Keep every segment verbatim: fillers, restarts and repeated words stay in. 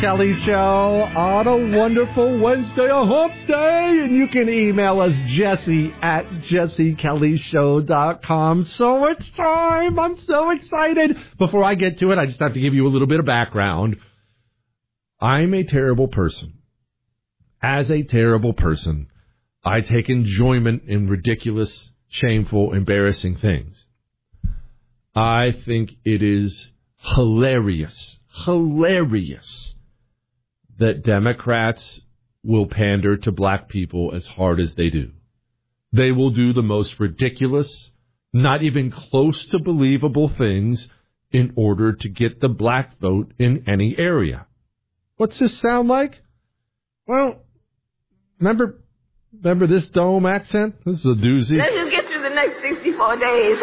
Kelly Show on a wonderful Wednesday, a hump day, and you can email us, Jesse at jesse kelly show dot com. So it's time. I'm so excited. Before I get to it, I just have to give you a little bit of background. I'm a terrible person. As a terrible person, I take enjoyment in ridiculous, shameful, embarrassing things. I think it is hilarious, hilarious that Democrats will pander to black people as hard as they do. They will do the most ridiculous, not even close to believable things in order to get the black vote in any area. What's this sound like? Well, remember remember this dome accent? This is a doozy. Let's just get through the next sixty-four days.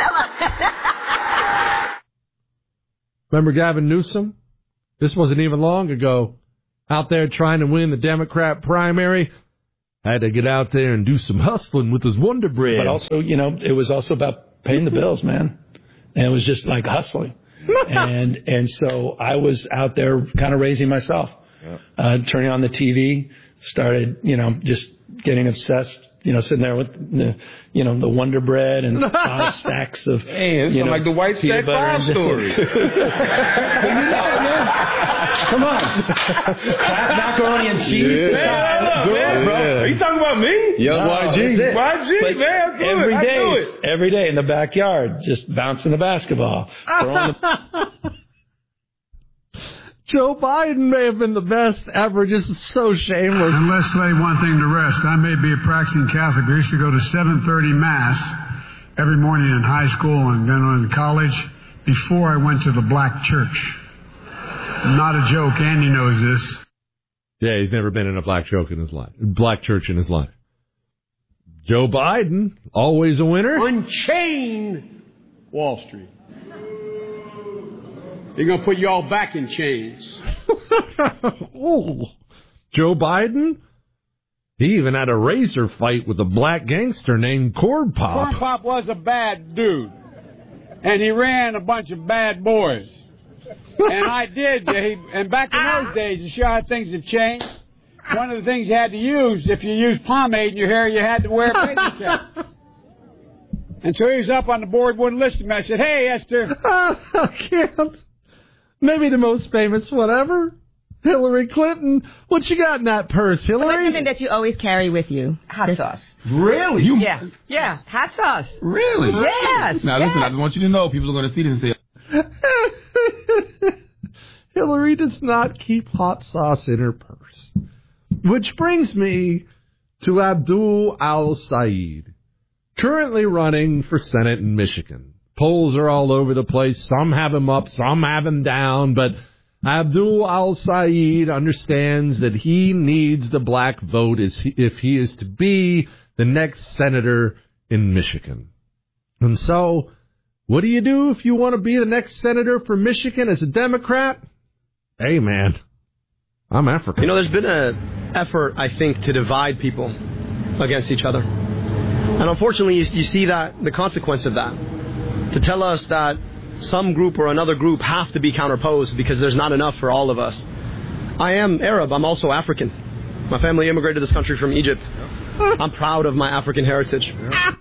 Remember Gavin Newsom? This wasn't even long ago. Out there trying to win the Democrat primary. Had to get out there and do some hustling with his Wonder Bread. But also, you know, it was also about paying the bills, man. And it was just like hustling. and and so I was out there kind of raising myself. Yeah. Uh, turning on the T V, started, you know, just getting obsessed, you know, sitting there with the, you know, the Wonder Bread and five stacks of, hey, it's you know, like the White Stack Five story. Come on. Macaroni and cheese. Yeah, yeah, good, man. Bro. Yeah. Are you talking about me? Yeah, no, Y G. Y G, but man. Do every it. day, I do it. every day in the backyard, just bouncing the basketball. Throwing the... Joe Biden may have been the best ever, just so shameless. And let's say one thing to rest. I may be a practicing Catholic. I used to go to seven thirty Mass every morning in high school and then in college before I went to the black church. Not a joke. Andy knows this. Yeah, he's never been in a black joke in his life. Black church in his life. Joe Biden, always a winner. Unchain Wall Street. They're going to put you all back in chains. Ooh. Joe Biden? He even had a razor fight with a black gangster named Corn Pop. Corn Pop was a bad dude. And he ran a bunch of bad boys. And I did. He, and back in those days, to show how things have changed, one of the things you had to use, if you used pomade in your hair, you had to wear a baby cap. And so he was up on the board, wouldn't listen to me. I said, hey, Esther. I can't. Maybe the most famous whatever. Hillary Clinton. What you got in that purse, Hillary? What's something that you always carry with you? Hot sauce. Really? You... Yeah. Yeah. Hot sauce. Really? Yes. Now, yes. listen, I just want you to know people are going to see this and say... Hillary does not keep hot sauce in her purse. Which brings me to Abdul Al-Sayed, currently running for Senate in Michigan. Polls are all over the place. Some have him up, some have him down. But Abdul Al-Sayed understands that he needs the black vote if he is to be the next senator in Michigan. And so, what do you do if you want to be the next senator for Michigan as a Democrat? Hey, man, I'm African. You know, there's been an effort, I think, to divide people against each other. And unfortunately, you, you see that the consequence of that. To tell us that some group or another group have to be counterposed because there's not enough for all of us. I am Arab. I'm also African. My family immigrated to this country from Egypt. I'm proud of my African heritage.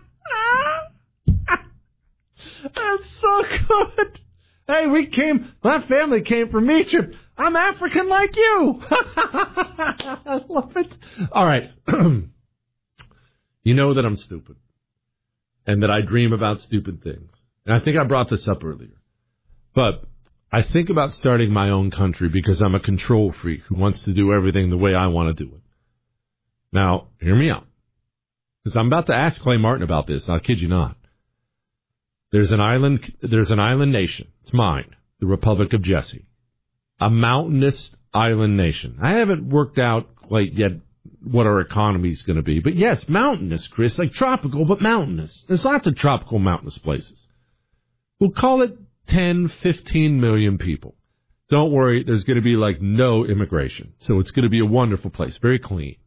That's so good. Hey, we came, my family came from Egypt. I'm African like you. I love it. All right. You know that I'm stupid and that I dream about stupid things. And I think I brought this up earlier. But I think about starting my own country because I'm a control freak who wants to do everything the way I want to do it. Now, hear me out. Because I'm about to ask Clay Martin about this. I kid you not. There's an island, there's an island nation. It's mine. The Republic of Jesse. A mountainous island nation. I haven't worked out quite yet what our economy is going to be. But yes, mountainous, Chris. Like tropical, but mountainous. There's lots of tropical mountainous places. We'll call it ten, fifteen million people. Don't worry, there's going to be like no immigration. So it's going to be a wonderful place, very clean.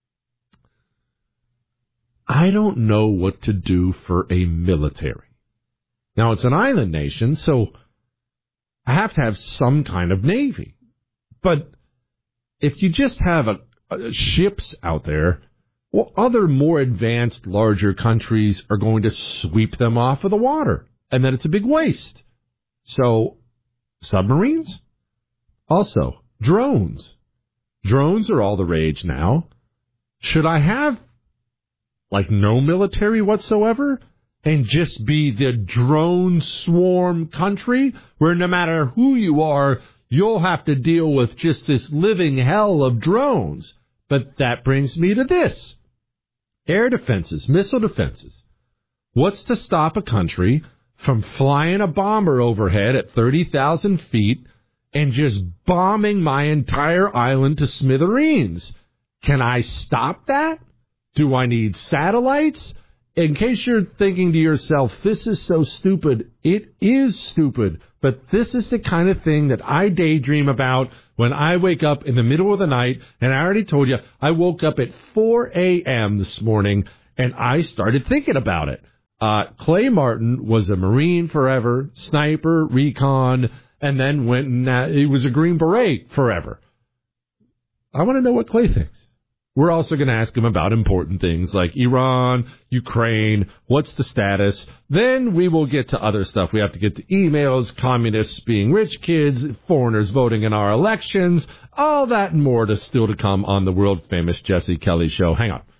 I don't know what to do for a military. Now, it's an island nation, so I have to have some kind of navy. But if you just have a, a ships out there, well, other more advanced, larger countries are going to sweep them off of the water, and then it's a big waste. So, submarines? Also, drones. Drones are all the rage now. Should I have, like, no military whatsoever and just be the drone swarm country where no matter who you are, you'll have to deal with just this living hell of drones? But that brings me to this. Air defenses, missile defenses. What's to stop a country from flying a bomber overhead at thirty thousand feet and just bombing my entire island to smithereens? Can I stop that? Do I need satellites? In case you're thinking to yourself, this is so stupid, it is stupid, but this is the kind of thing that I daydream about when I wake up in the middle of the night, and I already told you, I woke up at four a.m. this morning, and I started thinking about it. Uh, Clay Martin was a Marine forever, sniper, recon, and then went and uh, he was a Green Beret forever. I want to know what Clay thinks. We're also going to ask him about important things like Iran, Ukraine, what's the status. Then we will get to other stuff. We have to get to emails, communists being rich kids, foreigners voting in our elections, all that and more to still to come on the world-famous Jesse Kelly Show. Hang on.